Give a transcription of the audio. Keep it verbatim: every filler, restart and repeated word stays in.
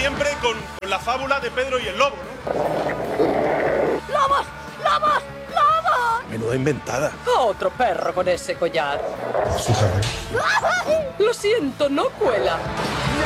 siempre con, con la fábula de Pedro y el lobo, ¿no? ¡Lobos! ¡Lobos! ¡Lobos! Menuda inventada. Otro perro con ese collar. Fíjate. Lo siento, no cuela.